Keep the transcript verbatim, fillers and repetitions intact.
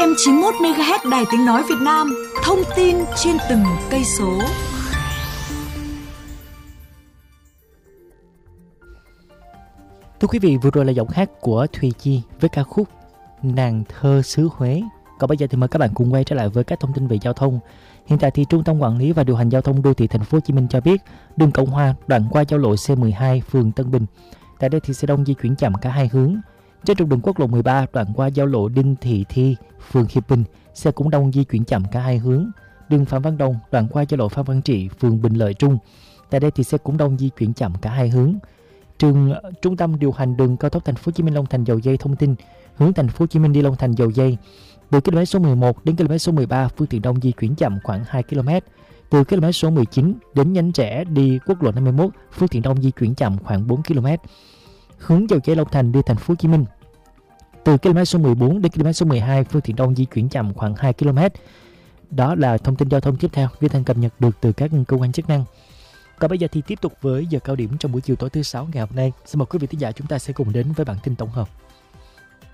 em chín mươi mốt mê ga héc Đài Tiếng nói Việt Nam, thông tin trên từng cây số. Thưa quý vị, vừa rồi là giọng hát của Thùy Chi với ca khúc Nàng thơ xứ Huế. Còn bây giờ thì mời các bạn cùng quay trở lại với các thông tin về giao thông. Hiện tại thì Trung tâm Quản lý và Điều hành Giao thông Đô thị Thành phố Hồ Chí Minh cho biết, đường Cộng Hòa đoạn qua giao lộ C mười hai phường Tân Bình, tại đây thì xe đông di chuyển chậm cả hai hướng. Trên trục đường quốc lộ mười ba đoạn qua giao lộ Đinh Thị Thi phường Hiệp Bình, xe cũng đông di chuyển chậm cả hai hướng. Đường Phạm Văn Đồng đoạn qua giao lộ Phan Văn Trị phường Bình Lợi Trung, tại đây thì xe cũng đông di chuyển chậm cả hai hướng. Trường Trung tâm điều hành đường cao tốc Thành phố Hồ Chí Minh Long Thành Dầu Giây thông tin, hướng Thành phố Hồ Chí Minh đi Long Thành Dầu Giây, từ km số mười một đến km số mười ba phương tiện đông di chuyển chậm khoảng hai ki lô mét. Từ km số mười chín đến nhánh rẽ đi quốc lộ năm mươi mốt, phương tiện đông di chuyển chậm khoảng bốn ki lô mét. Hướng Dầu Giây Long Thành đi Thành phố Hồ Chí Minh, từ km số mười bốn đến km số mười hai, phương tiện đông di chuyển chậm khoảng hai ki lô mét. Đó là thông tin giao thông tiếp theo Viễn Thanh cập nhật được từ các cơ quan chức năng. Còn bây giờ thì tiếp tục với giờ cao điểm trong buổi chiều tối thứ sáu ngày hôm nay. Xin mời quý vị thính giả chúng ta sẽ cùng đến với bản tin tổng hợp.